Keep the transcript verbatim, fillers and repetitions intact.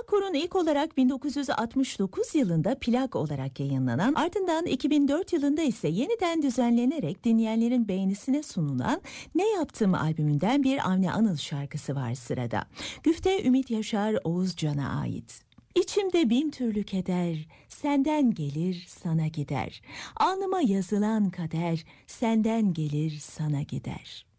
Akkor'un ilk olarak bin dokuz yüz altmış dokuz yılında plak olarak yayınlanan, ardından iki bin dört yılında ise yeniden düzenlenerek dinleyenlerin beğenisine sunulan Ne Yaptım albümünden bir Avni Anıl şarkısı var sırada. Güfte Ümit Yaşar Oğuzcan'a ait. İçimde bin türlü keder, senden gelir sana gider. Alnıma yazılan kader, senden gelir sana gider.